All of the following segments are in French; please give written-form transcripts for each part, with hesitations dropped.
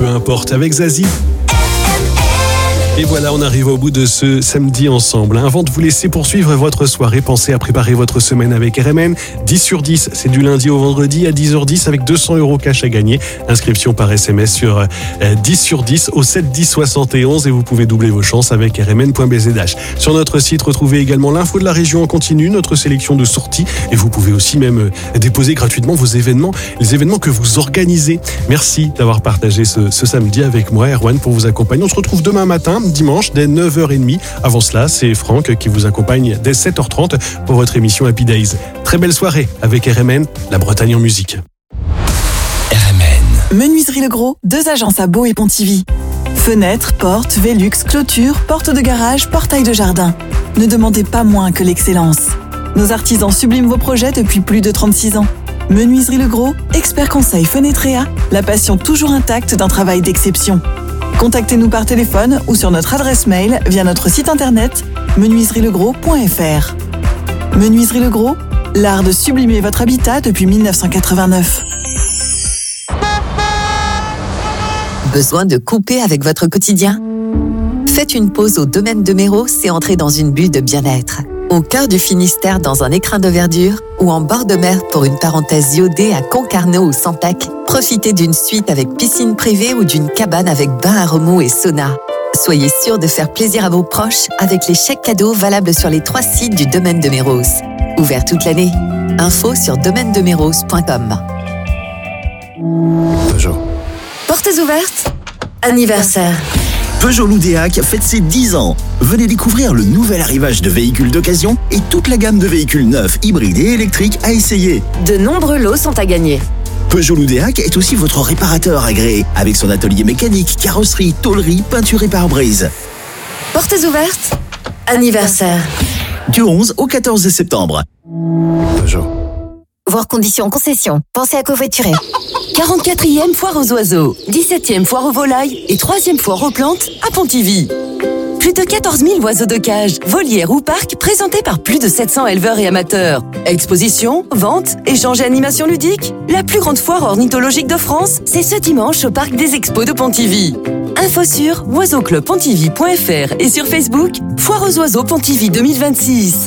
peu importe, avec Zazie. Et voilà, on arrive au bout de ce samedi ensemble. Avant de vous laisser poursuivre votre soirée, pensez à préparer votre semaine avec RMN. 10 sur 10, c'est du lundi au vendredi à 10h10 avec 200 € cash à gagner. Inscription par SMS sur 10 sur 10 au 7 10 71 et vous pouvez doubler vos chances avec rmn.bzh. Sur notre site, retrouvez également l'info de la région en continu, notre sélection de sorties et vous pouvez aussi même déposer gratuitement vos événements, les événements que vous organisez. Merci d'avoir partagé ce samedi avec moi, Erwan, pour vous accompagner. On se retrouve demain matin, dimanche, dès 9h30. Avant cela, c'est Franck qui vous accompagne dès 7h30 pour votre émission Happy Days. Très belle soirée avec RMN, la Bretagne en musique. RMN. Menuiserie Le Gros, 2 agences à Beau et Pontivy. Fenêtres, portes, Velux, clôtures, portes de garage, portails de jardin. Ne demandez pas moins que l'excellence. Nos artisans subliment vos projets depuis plus de 36 ans. Menuiserie Le Gros, expert conseil fenêtréa, la passion toujours intacte d'un travail d'exception. Contactez-nous par téléphone ou sur notre adresse mail via notre site internet menuiserielegros.fr. Menuiserie Le Gros, l'art de sublimer votre habitat depuis 1989. Besoin de couper avec votre quotidien ? Faites une pause au domaine de Méros et entrez dans une bulle de bien-être. Au cœur du Finistère, dans un écrin de verdure ou en bord de mer pour une parenthèse iodée à Concarneau ou Santec, profitez d'une suite avec piscine privée ou d'une cabane avec bain à remous et sauna. Soyez sûr de faire plaisir à vos proches avec les chèques cadeaux valables sur les 3 sites du domaine de Méros. Ouvert toute l'année. Info sur domainedeméros.com. Peugeot. Portes ouvertes. Anniversaire. Peugeot Loudéac fête ses 10 ans. Venez découvrir le nouvel arrivage de véhicules d'occasion et toute la gamme de véhicules neufs, hybrides et électriques à essayer. De nombreux lots sont à gagner. Peugeot Loudéac est aussi votre réparateur agréé, avec son atelier mécanique, carrosserie, tôlerie, peinture et pare-brise. Portes ouvertes. Anniversaire. Du 11 au 14 septembre. Peugeot. Voir conditions concession. Pensez à covoiturer. 44e foire aux oiseaux, 17e foire aux volailles et 3e foire aux plantes à Pontivy. Plus de 14 000 oiseaux de cage, volières ou parcs présentés par plus de 700 éleveurs et amateurs. Exposition, vente, échange et animation ludique. La plus grande foire ornithologique de France, c'est ce dimanche au parc des Expos de Pontivy. Info sur oiseauclubpontivy.fr et sur Facebook, Foire aux oiseaux Pontivy 2026.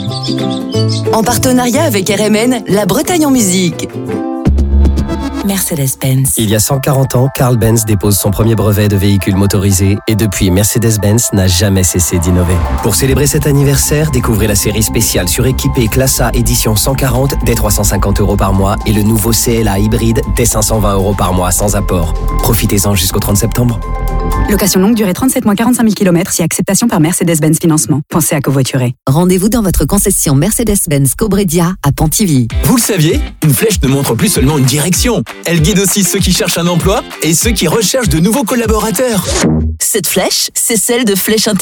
En partenariat avec RMN, la Bretagne en musique. Mercedes-Benz. Il y a 140 ans, Carl Benz dépose son premier brevet de véhicule motorisé et depuis, Mercedes-Benz n'a jamais cessé d'innover. Pour célébrer cet anniversaire, découvrez la série spéciale suréquipée Classe A édition 140 dès 350 € par mois et le nouveau CLA hybride dès 520 € par mois sans apport. Profitez-en jusqu'au 30 septembre. Location longue durée 37 mois 45 000 km si acceptation par Mercedes-Benz Financement. Pensez à covoiturer. Rendez-vous dans votre concession Mercedes-Benz Cobredia à Pontivy. Vous le saviez ? Une flèche ne montre plus seulement une direction. Elle guide aussi ceux qui cherchent un emploi et ceux qui recherchent de nouveaux collaborateurs. Cette flèche, c'est celle de Flèche Inter.